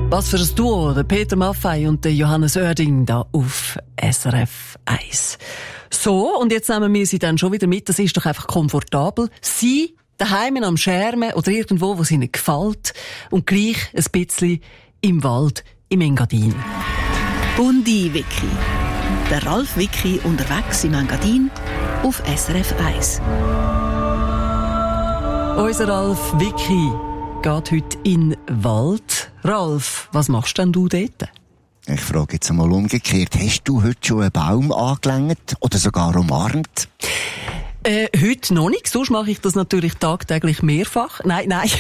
Was für ein Duo, der Peter Maffay und der Johannes Oerding da auf SRF 1. So, und jetzt nehmen wir sie dann schon wieder mit. Das ist doch einfach komfortabel. Sie daheim am Schermen oder irgendwo, wo es ihnen gefällt. Und gleich ein bisschen im Wald, im Engadin. Bundi-Wiki. Der Ralf Wicki unterwegs im Engadin auf SRF 1. Unser Ralf Wicki geht heute in den Wald. Ralf, was machst denn du dort? Ich frage jetzt einmal umgekehrt. Hast du heute schon einen Baum angelangt oder sogar umarmt? Heute noch nicht. Sonst mache ich das natürlich tagtäglich mehrfach. Nein. Nein,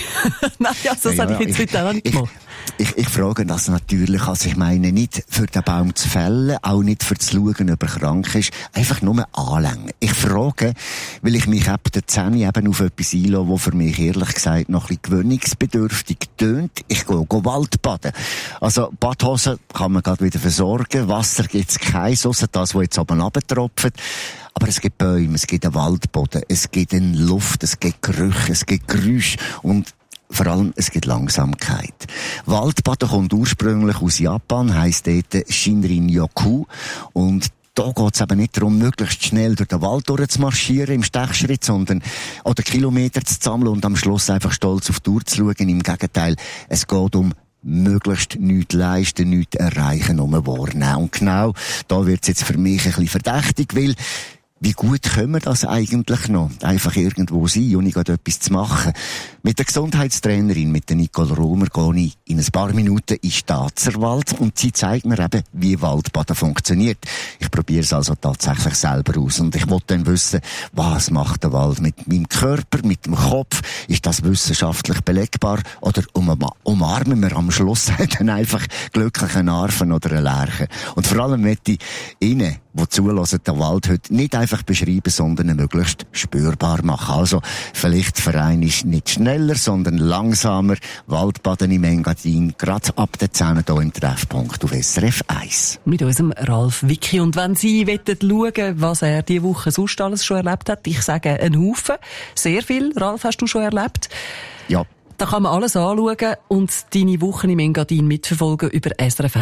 also das habe ich jetzt heute auch nicht gemacht. Ich frage das natürlich, also ich meine nicht für den Baum zu fällen, auch nicht für zu schauen, ob er krank ist, einfach nur anlängen. Ich frage, weil ich mich ab der 10 eben auf etwas einlasse, was für mich ehrlich gesagt noch ein bisschen gewöhnungsbedürftig tönt. Ich gehe Waldbaden. Also Badhosen kann man gerade wieder versorgen, Wasser gibt's keins, ausser das, was jetzt oben runtertropft. Aber es gibt Bäume, es gibt einen Waldboden, es gibt eine Luft, es gibt Gerüche, es gibt Geräusche und vor allem, es gibt Langsamkeit. Waldbaden kommt ursprünglich aus Japan, heisst dort Shinrin-yoku. Und da geht es eben nicht darum, möglichst schnell durch den Wald durchzumarschieren im Stechschritt, sondern oder Kilometer zu sammeln und am Schluss einfach stolz auf die Uhr zu schauen. Im Gegenteil, es geht um möglichst nichts leisten, nichts erreichen, nur wahrnehmen. Und genau da wird es jetzt für mich ein bisschen verdächtig, weil wie gut können wir das eigentlich noch? Einfach irgendwo sein, ohne gerade etwas zu machen. Mit der Gesundheitstrainerin, mit der Nicole Romer, gehe ich in ein paar Minuten in den Staatserwald und sie zeigt mir eben, wie Waldbaden funktioniert. Ich probiere es also tatsächlich selber aus und ich wollte dann wissen, was macht der Wald mit meinem Körper, mit dem Kopf? Ist das wissenschaftlich belegbar? Oder umarmen wir am Schluss dann einfach glücklichen Arfen oder eine Lerche? Und vor allem möchte ich Ihnen, die zulassen, den Wald heute nicht einfach beschreiben, sondern möglichst spürbar machen. Also, vielleicht für einen ist nicht schneller, sondern langsamer. Waldbaden im Engadin, gerade ab der 10 hier im Treffpunkt auf SRF 1. Mit unserem Ralf Wicki. Und wenn Sie schauen, was er diese Woche sonst alles schon erlebt hat, ich sage einen Haufen, sehr viel. Ralf, hast du schon erlebt? Ja. Da kann man alles anschauen und deine Wochen im Engadin mitverfolgen über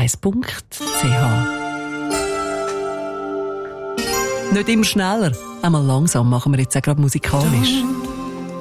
srf1.ch. Nicht immer schneller, einmal langsam machen wir jetzt auch gerade musikalisch.